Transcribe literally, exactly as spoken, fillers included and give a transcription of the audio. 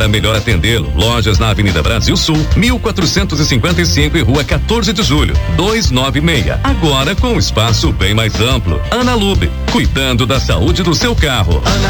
para melhor atendê-lo. Lojas na Avenida Brasil Sul, mil quatrocentos e cinquenta e cinco e Rua quatorze de Julho, duzentos e noventa e seis. Agora com um espaço bem mais amplo. Ana Lube, cuidando da saúde do seu carro. Ana